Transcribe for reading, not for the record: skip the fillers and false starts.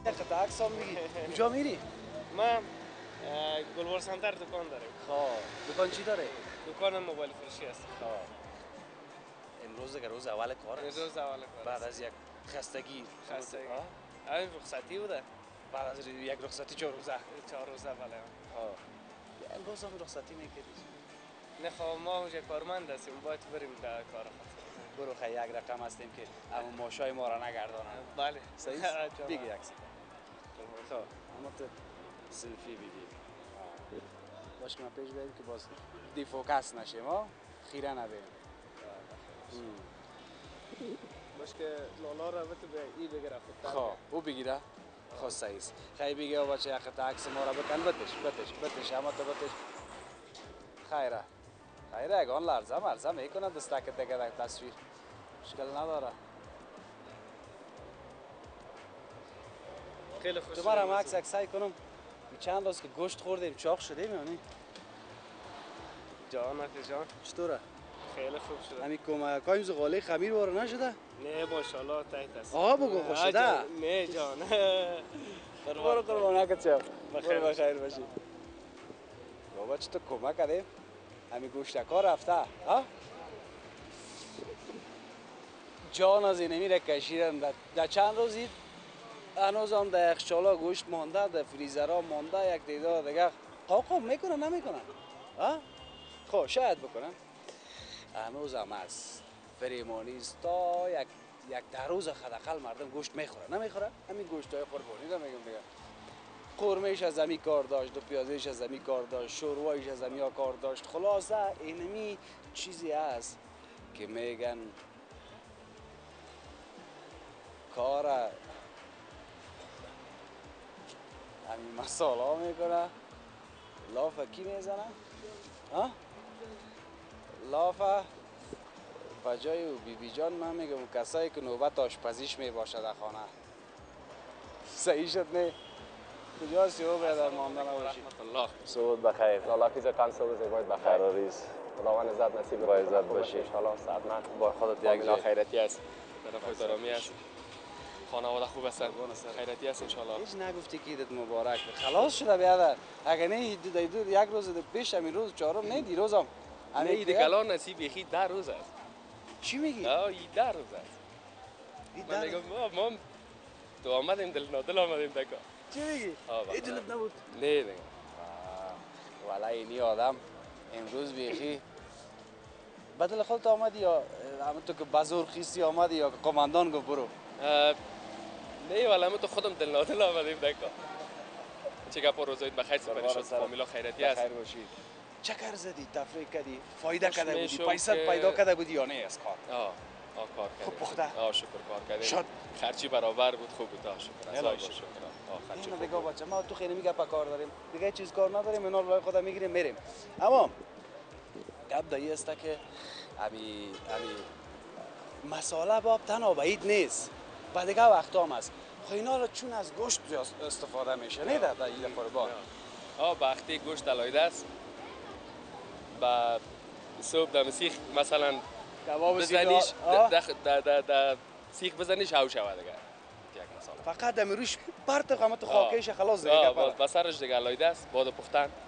قطع عکس هم میگی کجا میری؟ من گلوار سنتر دکان داریم. خب دکان چی داره؟ دکان موبایل فروشی است. خب امروز که روز اول کار است. روز اول کار بعد از یک خستگی این رخصتی بوده. بعد از یک رخصتی 4 روزه 4 روزه بله. امروز هم رخصتی میکردی؟ نه خب ما اونجا کارمند هستیم باید بریم در کار خاطر. برو خیلی یک رقم هستیم که اما ماشای ما را نگردانن. بله صحیح بگی یک خب اما تو سلفی بگی باش که من پیش بریم که باز دیفوکس نشیم خیره نبینیم باش که لالا رو بتو به ای بگیره خب او بگیره خب صحیح است خیلی بگی بچه یک قطعه عکس ما را بکن بتش اما تو بتش خیره اگان لرزه میکنه دستک دیگه در تصویر مشکل نداره خیلی خوش تو برام عکس سعی کنم چند روز که گوشت خوردیم چاق شدیم یعنی جان چطوره؟ خیلی خوب شده همین کمکای زغاله خمیر وارو نشده؟ نه ماشاءالله تایت است بگو خوش شده؟ نه جان برو قربانک چم برو بخیر باشی بابا چطور کمک کردیم؟ همین گوشتکا رفته ها؟ جان از اینه میره کشیدن در چند روزی هنوز هم در یخچالا گوشت مانده در فریزرها مانده یک دیدار دیگه خب میکنن نمیکنن خب شاید بکنن هنوز هم از فریمانیست تا یک در روز حداقل مردم گوشت میخوره نمیخوره همین گوشت های قربانی رو میگم دیگه قرمهش از زمین کار داشت دو پیازش از زمین کار داشت شوروایش از زمین کار داشت خلاصه اینمی چیزی هست که میگن کار همین مسالا میکنه لافه کی میزنه؟ لافه بجای او بی جان من میگم کسایی که نوبت آشپزیش میباشه در خانه صحیح شد نه؟ کجاست یو بیادر ماندن باشی؟ سعود بخیر لالاکی زکان سوز باید بخیر ریز خداوند عزت نصیب با عزت باشی انشالله سعادت با خودت یک جای خیرتی است طرف درامی است خانواده خوب هستن خیرتی است انشالله هیچ نگفتی که عیدت مبارک خلاص شده بیادر اگه نه یک روز پیش همین روز چهارم نه دیروز هم نه عید کلان نصیب یخی 10 روز است چی میگی؟ عید 10 روز است من میگم ما تو آمدیم دل نادل آمدیم دکا چی میگی؟ این دلت نبود؟ نه دیگه والا اینی آدم امروز بیخی بدل خودت آمدی یا همونطور که بزرگ خیستی آمدی یا قماندان گفت برو؟ نه والا تو خودم دل نادل آمدیم دکا چه گپا روزایت بخیر سپری شد فامیلا خیرتی است بخیر باشی چه کار زدی تفریح کردی فایده کرده بودی پیسه پیدا کرده بودی یا نه از کار کار کردیم خوب پخته شکر کار کردیم شد خرچی برابر بود خوب بود شکر الهی شکر خرچی خوب دیگه بچه ما تو خیلی میگه کار داریم دیگه چیز کار نداریم اینا رو خودم میگیریم میریم اما گپ دایی است که امی مساله باب تنها بعید نیست و دیگه وقتا هم هست خب اینا رو چون از گوشت استفاده میشه نه در عید قربان وقتی گوشت علایده است با صبح در سیخ مثلا بزنیش در سیخ بزنیش هاو شود دیگه فقط در روش پرت قامت خاکش خلاص دیگه با سرش دیگه علایده است بعد پختن